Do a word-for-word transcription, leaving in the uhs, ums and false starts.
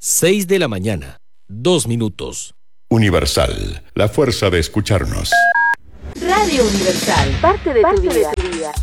seis de la mañana, dos minutos. Universal, la fuerza de escucharnos. Radio Universal, parte de, parte tu, vida. de tu vida.